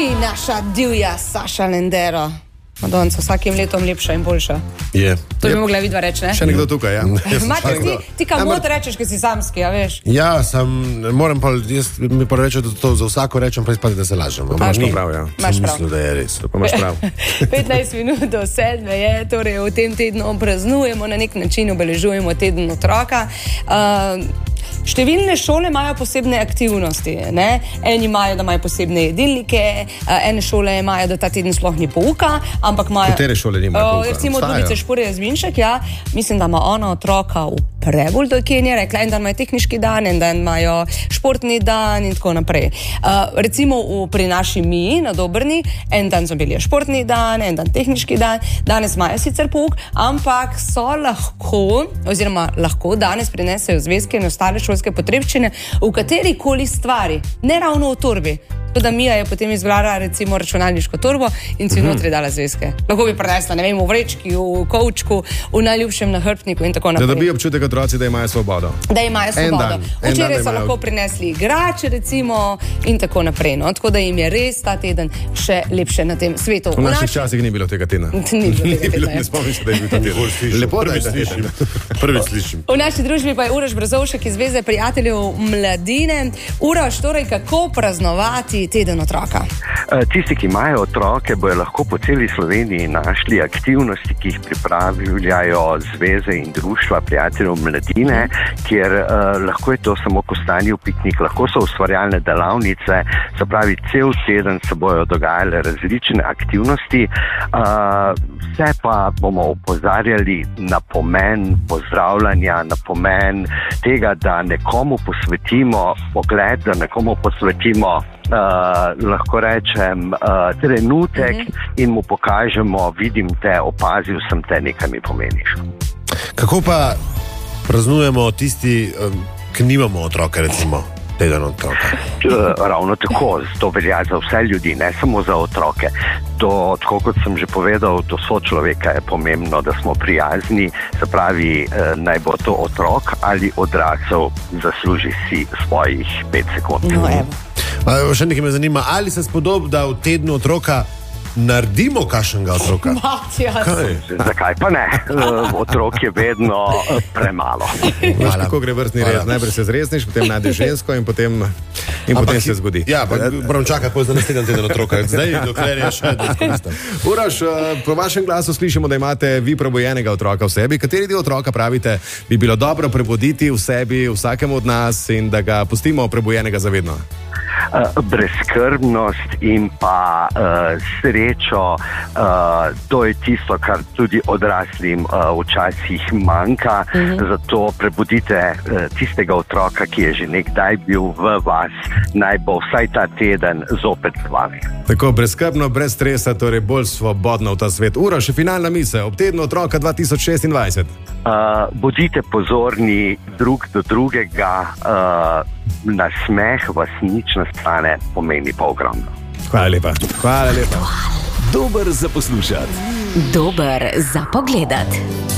naša divja Saša Lendero. Madonca, vsakim letom lepša in boljša. Je. To bi mogla vidva reči, ne? Še nekdo tukaj, ja. Ti kam mod rečeš, ker si samski, ja veš? Ja, moram pa, mi pa reči, da to za vsako rečem, pa izpade, da se lažem. Imaš to prav, ja. Imaš prav. Mislim, da je res. Pa imaš prav. 15 minut do 7 je, torej v tem tednu praznujemo, na nek način obeležujemo teden otroka. Številne šole imajo posebne aktivnosti, ne? Eni imajo, da imajo posebne jedilnike, ene šole imajo, da ta teden sploh ni pouka, ampak imajo... Katere šole nimajo pouka? Recimo Dubice Špurje Zvinšek, ja, mislim, da ima ona otroka v Prebolj, to je kje nje rekla, en dan imajo tehniški dan, en dan imajo športni dan in tako naprej. Recimo pri naši Miji na Dobrni, en dan so bili športni dan, en dan tehniški dan, danes imajo sicer pouk, ampak so lahko danes prinesejo zvezke in ostale šolske potrebščine v katerikoli stvari, ne ravno v torbi. To, da Mija je potem izbrala recimo računalniško torbo in si notri dala zvezke. Lahko bi prinesla, ne vem, v vrečki, v kovčku, v najljubšem nahrbtniku in tako naprej. Da dobijo občutek otroci, da imajo svobodo. Da imajo svobodo. Včeraj so lahko prinesli igrače recimo in tako naprej. No? Tako da jim je res ta teden še lepše na tem svetu. V naših časih ni bilo tega tedna. Ni bilo tega tedna. Ne spomnim se, da je bil ta teden. Lepo, da je Prvič slišim. V naši družbi pa je Uroš Brzovšek iz Zveze prijateljev mladine. Uroš, torej kako praznovati teden otroka? Tisti, ki imajo otroke, bojo lahko po celi Sloveniji našli aktivnosti, ki jih pripravljajo zveze in društva prijateljev mladine, kjer lahko je to samo kostanji v piknik, lahko so ustvarjalne delavnice, se pravi, cel teden se bojo dogajale različne aktivnosti. Vse pa bomo opozarjali na pomen pozdravljanja, na pomen tega, da nekomu posvetimo pogled, da nekomu posvetimo lahko rečem trenutek in mu pokažemo, vidim te, opazil sem te, nekaj mi pomeniš. Kako pa praznujemo tisti, ki nimamo otroka, recimo? Teden otroka. Ravno tako, to velja za vse ljudi, ne samo za otroke. To, tako kot sem že povedal, do sočloveka je pomembno, da smo prijazni, se pravi, naj bo to otrok ali odrasel, zasluži si svojih 5 sekund. No, evo. Še nekaj me zanima, ali se spodob, da v tednu otroka naredimo kakšnega otroka? Zakaj pa ne? Otrok je vedno premalo. Veš, kako gre vrstni red? Najprej se zresniš, potem najdeš žensko in potem se zgodi. Ja, moram čakati po naslednjem teden otroka. Zdaj, dokler je še doskoristem. Uroš, po vašem glasu slišimo, da imate vi prebujenega otroka v sebi. Kateri del otroka pravite, bi bilo dobro prebuditi v sebi, vsakemu od nas in da ga pustimo prebujenega zavedno? Brezskrbnost in pa srečo, to je tisto, kar tudi odraslim včasih manjka, zato prebudite tistega otroka, ki je že nekdaj bil v vas, naj bo vsaj ta teden zopet z vami. Tako brezskrbno, brez stresa, torej bolj svobodno v ta svet. Ura, še finalna misel, ob tednu otroka 2026. Bodite pozorni drug do drugega, nasmeh vas nič ne stane, pomeni pa ogromno. Hvala lepa. Hvala lepa. Dober za poslušati. Dober za pogledati.